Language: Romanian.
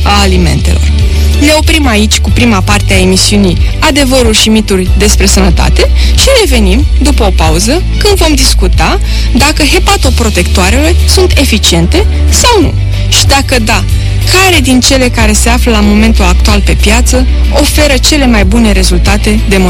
a alimentelor. Ne oprim aici cu prima parte a emisiunii Adevăruri și mituri despre sănătate și revenim după o pauză când vom discuta dacă hepatoprotectoarele sunt eficiente sau nu și dacă da, care din cele care se află la momentul actual pe piață oferă cele mai bune rezultate demonstrate.